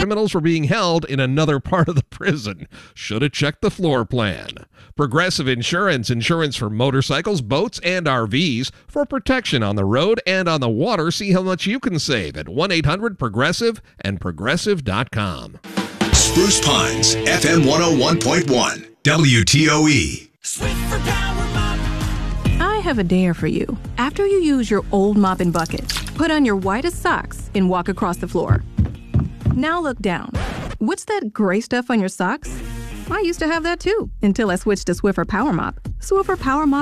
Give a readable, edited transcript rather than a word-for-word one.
criminals were being held in another part of the prison. Should have checked the floor plan. Progressive Insurance, insurance for motorcycles, boats, and RVs for protection on the road and on the water. See how much you can save at 1-800-PROGRESSIVE and Progressive.com. Spruce Pines, FM 101.1, WTOE. Swiffer Power Mop. I have a dare for you. After you use your old mop and bucket, put on your whitest socks and walk across the floor. Now look down. What's that gray stuff on your socks? I used to have that too, until I switched to Swiffer Power Mop. Swiffer Power Mop